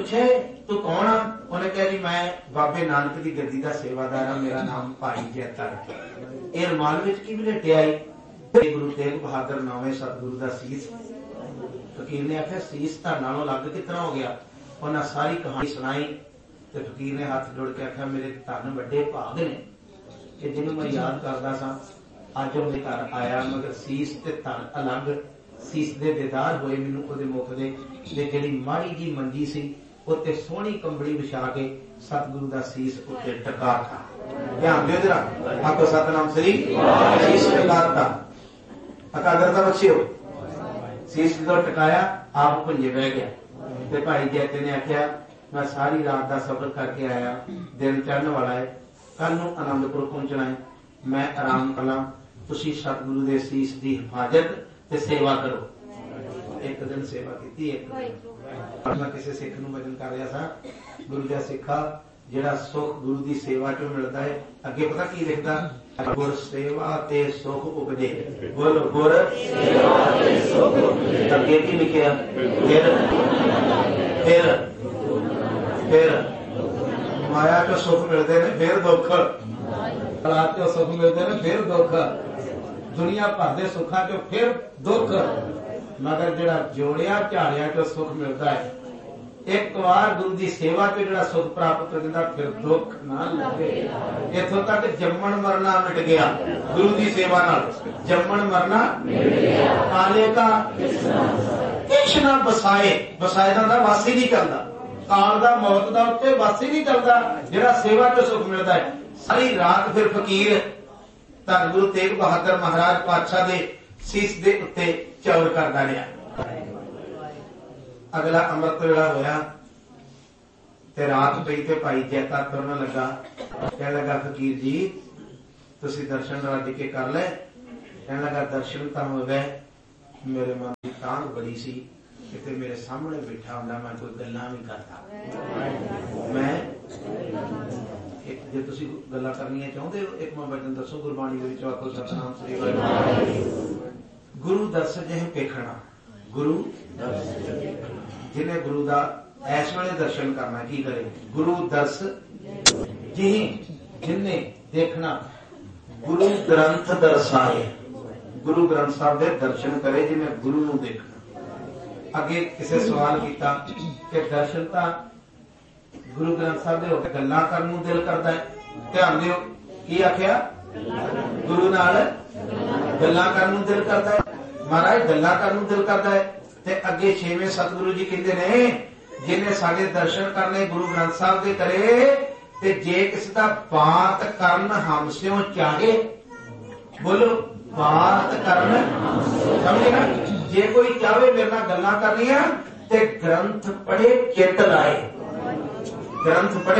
पूछे तू कौन आ? उन्हें कहा जी मैं बाबे नानक की गद्दी का सेवादार हाँ, मेरा नाम भाई जैता है। ये रुमाल विच की लपेटिया है? गुरु तेग बहादुर नौवें सतगुरु का सीस। फकीर ने आख्या सीस तो नालों अलग कितना हो गया? उन्हें सारी कहानी सुनाई तो फकीर ने हाथ जोड़ के आख्या मेरे धन बड़े भाग ने कि जिन्हों मैं याद करता सा अज मेरे घर आया, मगर सीस ते धन अलग। सीस दे दीदार होए मैनू ओहदे मुख दे जिहड़ी माड़ी जी मंजी सी उत्ते सोहनी कंबली विछा के सतगुरु का सीस उत्ते टका था। ध्यान दिओ जरा, आखो सतनाम श्री सीस टकाता अकादरता बख्शियो। सीस जो टकाया आप भुंजे बह गया ते भाई जैते ने आख्या मैं सारी रात का सफर करके आया, दिन चढ़ने वाला है, कल नूं आनंदपुर पहुंचना है, मैं आराम करा, तुसीं सतगुरु के सीस की हिफाजत ते सेवा करो। एक दिन सेवा की। मैं किसी सिख नूं वचन कर रहा था, गुरु का सिखा जिहड़ा सुख गुरु की सेवा चों मिलता है, अगे पता की लिखदा? गुर सेवा ते सुख उपजे। बोलो गुर सेवा ते सुख उपजे। अगे की लिखिया? फिर माया चो सुख मिलते हैं, फिर दुख। औलाद चो सुख मिलते हैं, फिर दुख। दुनिया भर के सुखा चो फिर दुख। मगर जिहड़ा जोड़िया झाड़िया चो सुख मिलता है, एक बार गुरु की सेवा चो जिहड़ा सुख प्राप्त कर दिंदा, फिर दुख ना लगे। इथों तक जम्मण मरना मिट गया गुरु की सेवा नाल। जम्मण मरना काले का किश ना बसाए। बसाए का वासी नहीं करता, काल का मौत का उत्ते वासी नहीं करता, जिहड़ा सेवा चो सुख मिलता है। सारी रात फिर फकीर धन गुरु तेग बहादुर महाराज पातशाह दे सीस दे उत्ते चौर करदा रहा। अगला अमृत वेला होया ते रात पई ते भाई जैता तुरन लगा। कहने लगा फकीर जी तुसी दर्शन रज के कर ले। कहने लगा दर्शन तो हो गए, मेरे मन की तांग बड़ी सी कि मेरे सामने बैठा हुंदा मैं कोई गल्लां नहीं करता। मैं जे तुसी गल्लां करनियां चाहुंदे हो, एक मैं वचन दसो गुरबाणी दे विच आखो सतनाम श्री वाहिगुरू। गुरु दर्श जिह पेखना। गुरु जिन्हें गुरु का इस वेले दर्शन करना की करे? गुरु दर्श जिन्हें देखना। गुरु ग्रंथ दर्शाए। गुरु ग्रंथ साहब के दर्शन करे जिन्हें गुरु नूं देखना। अगे किसी सवाल किया कि दर्शन तो गुरु ग्रंथ साहब के होकर गल्लां करन नूं दिल करता है। ध्यान दिओ की आख्या? गुरु नाल गल्लां करन नूं दिल करता है। महाराज गल्लां करन नूं दिल करता है ते अगे छेवें सतगुरु जी कहंदे ने जिन्हें साडे दर्शन करने गुरु ग्रंथ साहब के करे ते जे किसी का बात करन हमस्यों चाहे। बोलो बात करन समझे ना? जे कोई चाहे मेरे नाल गल्लां करनियां ते ग्रंथ पढ़े चित लाए। ग्रंथ पढ़े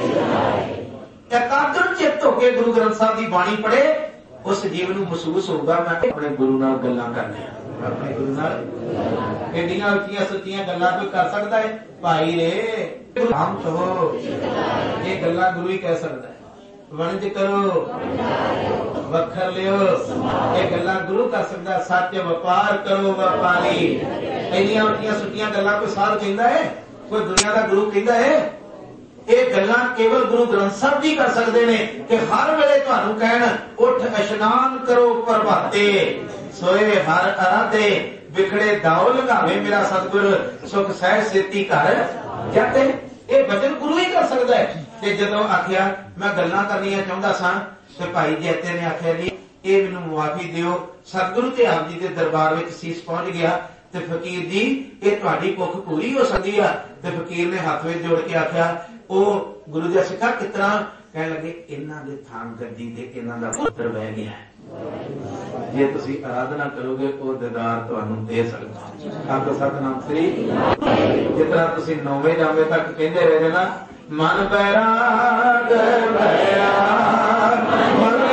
एकाग्र चित्त होके गुरु ग्रंथ साहब की बाणी पढ़े, उस जीव नूं महसूस होगा मैं अपने गुरु नाल गल्लां करनियां। अपने गुरु नाल एडियां उच्चियां सुच्चियां गल्लां कोई कर सकता है? भाई रे राम कहो, ये गल्लां गुरु ही कह सकता है। वणज करो वखर लियो, ये गल्लां गुरु कर सकता। सच व्यापार करो व्यापारी। एडियां उच्चियां सुच्चियां गल्लां कोई साध कहंदा है? कोई दुनिया का गुरु कहंदा है? ये गल्लां केवल गुरु ग्रंथ साहब जी कर सकते हैं कि हर वेले तुहानू कहण उठ इशनान करो प्रभाते, सोए हर आराधे, बिखड़े दाओ लगावे मेरा सतगुर, सुख सहज सेती घर जाते। ये वचन गुरु ही कर सकता है। ते जदों आखिया मैं गल्लां करनियां चाहुंदा सां ते भाई जैते ने आखिया जी ये मैनूं मुआफी दिओ। सतगुरु ते आप जी के दरबार विच सीस पहुंच गया ते फकीर जी ये तुहाडी भुख पूरी हो सकती है। ते फकीर ने हाथ विच जोड़ के आखिया ओ गुरु जी सिखा कितना? कहने लगे इन्हां दे थान गद्दी ते इन्हां दा पुत्र बह गया है, जे तुसी आराधना करोगे वो दीदार तुहानू दे सकदा। आखो सतनाम श्री। जितना तुसी नौवें जामे तक कहंदे रहे ना मन बैराग बैराग मन